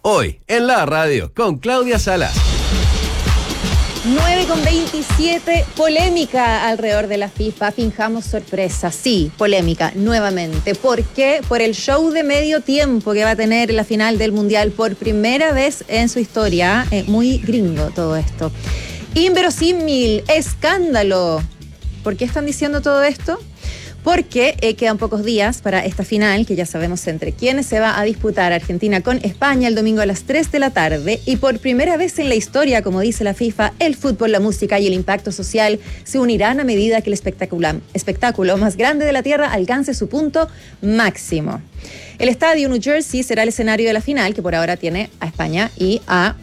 Hoy, en la radio, con Claudia Salas. 9:27, polémica alrededor de la FIFA. Fijamos sorpresa, sí, polémica, nuevamente. ¿Por qué? Por el show de medio tiempo que va a tener la final del Mundial por primera vez en su historia. Muy gringo todo esto. Inverosímil, escándalo. ¿Por qué están diciendo todo esto? Porque quedan pocos días para esta final, que ya sabemos entre quiénes se va a disputar Argentina con España el domingo a las 3 de la tarde. Y por primera vez en la historia, como dice la FIFA, el fútbol, la música y el impacto social se unirán a medida que el espectáculo más grande de la Tierra alcance su punto máximo. El estadio New Jersey será el escenario de la final, que por ahora tiene a España y a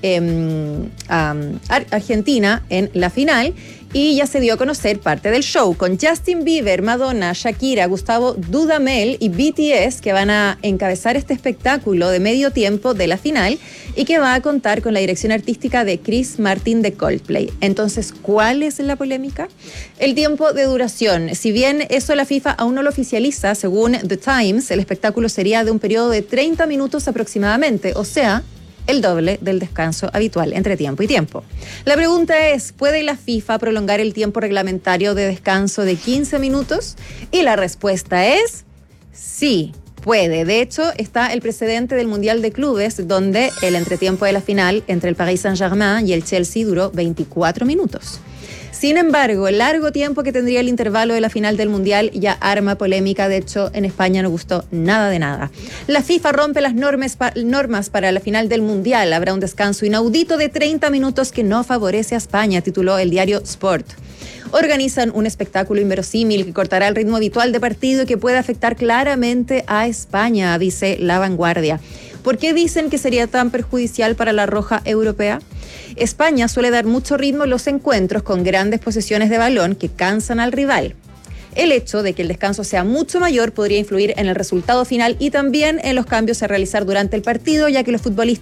Argentina en la final. Y ya se dio a conocer parte del show con Justin Bieber, Madonna, Shakira, Gustavo Dudamel y BTS, que van a encabezar este espectáculo de medio tiempo de la final y que va a contar con la dirección artística de Chris Martin de Coldplay. Entonces, ¿cuál es la polémica? El tiempo de duración. Si bien eso la FIFA aún no lo oficializa, según The Times, el espectáculo sería de un periodo de 30 minutos aproximadamente, o sea, el doble del descanso habitual entre tiempo y tiempo. La pregunta es, ¿puede la FIFA prolongar el tiempo reglamentario de descanso de 15 minutos? Y la respuesta es sí, puede. De hecho, está el precedente del Mundial de Clubes, donde el entretiempo de la final entre el Paris Saint-Germain y el Chelsea duró 24 minutos. Sin embargo, el largo tiempo que tendría el intervalo de la final del Mundial ya arma polémica. De hecho, en España no gustó nada de nada. La FIFA rompe las normas para la final del Mundial. Habrá un descanso inaudito de 30 minutos que no favorece a España, tituló el diario Sport. Organizan un espectáculo inverosímil que cortará el ritmo habitual de partido y que puede afectar claramente a España, dice La Vanguardia. ¿Por qué dicen que sería tan perjudicial para la roja europea? España suele dar mucho ritmo en los encuentros con grandes posesiones de balón que cansan al rival. El hecho de que el descanso sea mucho mayor podría influir en el resultado final y también en los cambios a realizar durante el partido, ya que los futbolistas